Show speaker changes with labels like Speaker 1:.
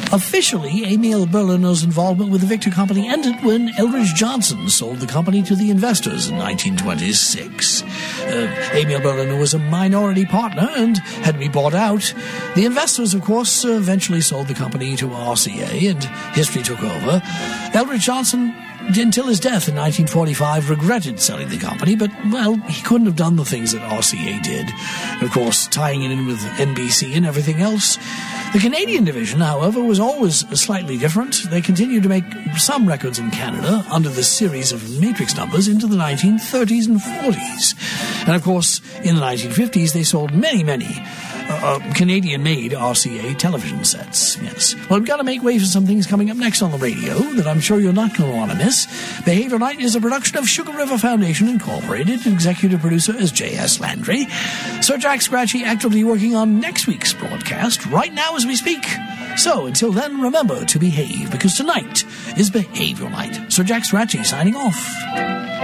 Speaker 1: Officially, Emil Berliner's involvement with the Victor Company ended when Eldridge Johnson sold the company to the investors in 1926. Emil Berliner was a minority partner and had to be bought out. The investors, of course, eventually sold the company to RCA, and history took over. Eldridge Johnson, until his death in 1945, regretted selling the company, but, well, he couldn't have done the things that RCA did. Of course, tying it in with NBC and everything else. The Canadian division, however, was always slightly different. They continued to make some records in Canada under the series of Matrix numbers into the 1930s and 40s. And, of course, in the 1950s, they sold many Canadian-made RCA television sets. Yes. Well, we've got to make way for some things coming up next on the radio that I'm sure you're not going to want to miss. Behavior Night is a production of Sugar River Foundation Incorporated. Executive producer is J.S. Landry. Sir Jack Scratchy actively working on next week's broadcast right now as we speak. So, until then, remember to behave, because tonight is Behavior Night. Sir Jack Scratchy signing off.